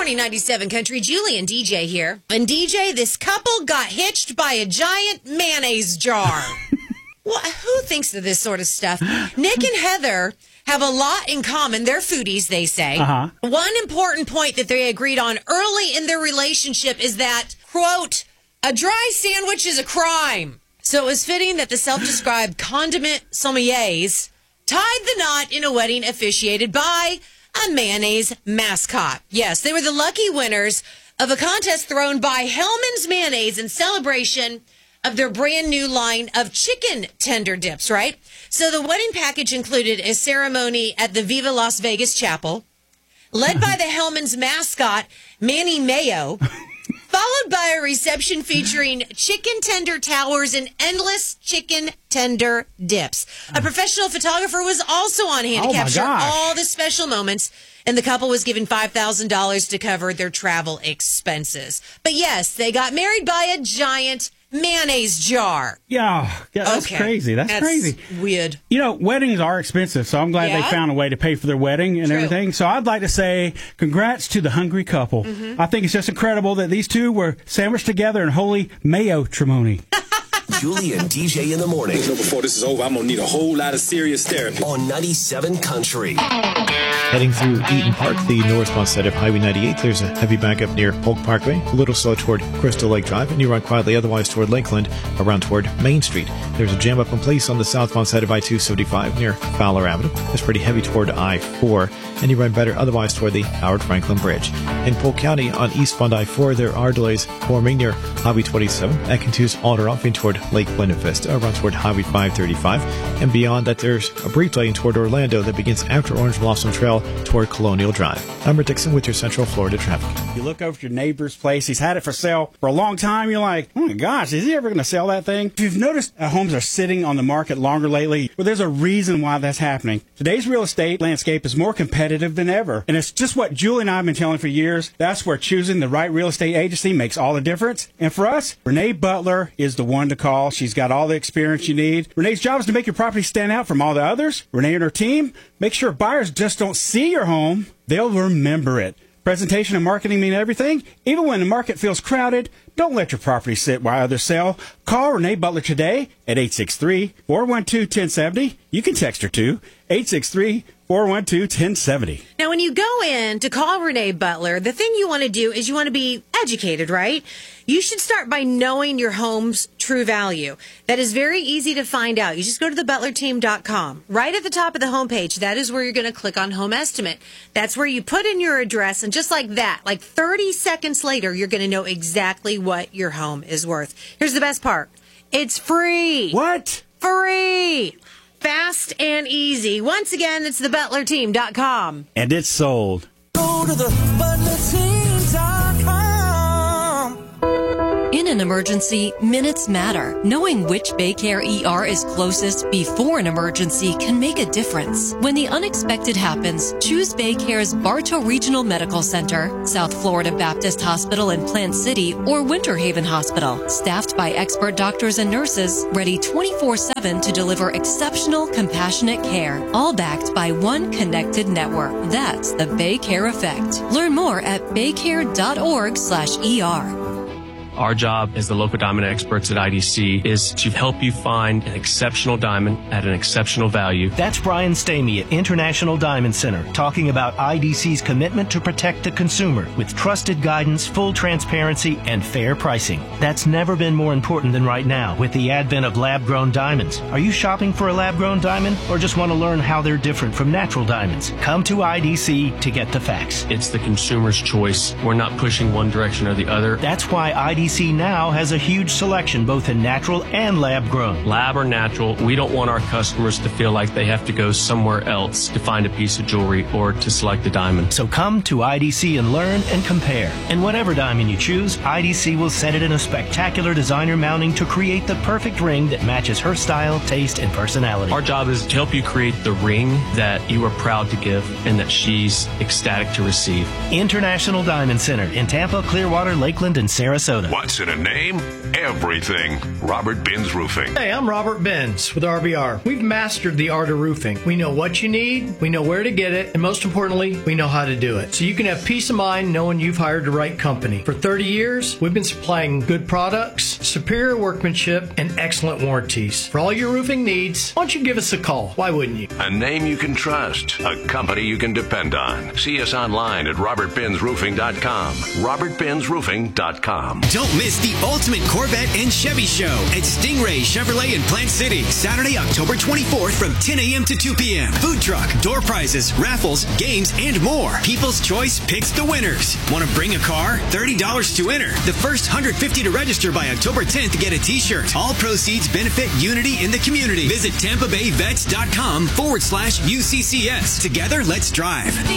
morning, 97 Country. Julie and DJ here. And DJ, this couple got hitched by a giant mayonnaise jar. Well, who thinks of this sort of stuff? Nick and Heather have a lot in common. They're foodies, they say. One important point that they agreed on early in their relationship is that, quote, a dry sandwich is a crime. So it was fitting that the self-described condiment sommeliers tied the knot in a wedding officiated by a mayonnaise mascot. Yes, they were the lucky winners of a contest thrown by Hellmann's Mayonnaise in celebration of their brand new line of chicken tender dips, right? So the wedding package included a ceremony at the Viva Las Vegas Chapel, led by the Hellmann's mascot, Manny Mayo, followed by a reception featuring chicken tender towers and endless chicken tender dips. A professional photographer was also on hand to capture all the special moments, and the couple was given $5,000 to cover their travel expenses. But yes, they got married by a giant mayonnaise jar. Yeah, that's crazy. That's crazy. Weird. You know, weddings are expensive, so I'm glad they found a way to pay for their wedding and everything. So I'd like to say congrats to the hungry couple. I think it's just incredible that these two were sandwiched together in holy mayo-trimony. Julie and DJ in the morning. Before this is over, I'm going to need a whole lot of serious therapy. On 97 Country. Heading through Eaton Park, the northbound side of Highway 98, there's a heavy backup near Polk Parkway, a little slow toward Crystal Lake Drive, and you run quietly otherwise toward Lakeland, around toward Main Street. There's a jam up in place on the southbound side of I-275 near Fowler Avenue. It's pretty heavy toward I-4, and you run better otherwise toward the Howard Franklin Bridge. In Polk County, on eastbound I-4, there are delays forming near Highway 27. That continues all around toward Lake Buena Vista, around toward Highway 535, and beyond that there's a brief delay toward Orlando that begins after Orange Blossom Trail toward Colonial Drive. I'm Rick Dixon with your Central Florida traffic. You look over at your neighbor's place, he's had it for sale for a long time, you're like, oh my gosh, is he ever going to sell that thing? If you've noticed homes are sitting on the market longer lately, well, there's a reason why that's happening. Today's real estate landscape is more competitive than ever, and it's just what Julie and I have been telling for years. That's where choosing the right real estate agency makes all the difference. And for us, Renee Butler is the one to call. She's got all the experience you need. Renee's job is to make your property stand out from all the others. Renee and her team make sure buyers just don't see your home, they'll remember it. Presentation and marketing mean everything. Even when the market feels crowded, don't let your property sit while others sell. Call Renee Butler today at 863-412-1070. You can text her too, 863-412-1070. Now, when you go in to call Renee Butler, the thing you want to do is you want to be educated, right? You should start by knowing your home's true value. That is very easy to find out. You just go to thebutlerteam.com. Right at the top of the homepage, that is where you're going to click on Home Estimate. That's where you put in your address, and just like that, like 30 seconds later, you're going to know exactly what your home is worth. Here's the best part. It's free. What? Free. Fast and easy. Once again, it's thebutlerteam.com. And it's sold. Go to thebutlerteam.com. In an emergency, minutes matter. Knowing which Baycare ER is closest before an emergency can make a difference. When the unexpected happens, choose Baycare's Bartow Regional Medical Center, South Florida Baptist Hospital in Plant City, or Winter Haven Hospital. Staffed by expert doctors and nurses, ready 24/7 to deliver exceptional, compassionate care. All backed by one connected network. That's the Baycare Effect. Learn more at baycare.org/ER. Our job as the local diamond experts at IDC is to help you find an exceptional diamond at an exceptional value. That's Brian Stamey at International Diamond Center talking about IDC's commitment to protect the consumer with trusted guidance, full transparency, and fair pricing. That's never been more important than right now with the advent of lab-grown diamonds. Are you shopping for a lab-grown diamond or just want to learn how they're different from natural diamonds? Come to IDC to get the facts. It's the consumer's choice. We're not pushing one direction or the other. That's why IDC now has a huge selection both in natural and lab-grown. Lab or natural, we don't want our customers to feel like they have to go somewhere else to find a piece of jewelry or to select a diamond. So come to IDC and learn and compare. And whatever diamond you choose, IDC will set it in a spectacular designer mounting to create the perfect ring that matches her style, taste, and personality. Our job is to help you create the ring that you are proud to give and that she's ecstatic to receive. International Diamond Center in Tampa, Clearwater, Lakeland, and Sarasota. What's in a name? Everything. Robert Benz Roofing. Hey, I'm Robert Benz with RBR. We've mastered the art of roofing. We know what you need, we know where to get it, and most importantly, we know how to do it. So you can have peace of mind knowing you've hired the right company. For 30 years, we've been supplying good products, superior workmanship, and excellent warranties. For all your roofing needs, why don't you give us a call? Why wouldn't you? A name you can trust. A company you can depend on. See us online at robertbenzroofing.com. robertbenzroofing.com. Don't miss the ultimate Corvette and Chevy show at Stingray Chevrolet in Plant City, Saturday, October 24th from 10 a.m. to 2 p.m. Food truck, door prizes, raffles, games, and more. People's Choice picks the winners. Want to bring a car? $30 to enter. The first 150 to register by October 10th to get a t-shirt. All proceeds benefit Unity in the community. Visit TampaBayVets.com/UCCS. Together, let's drive.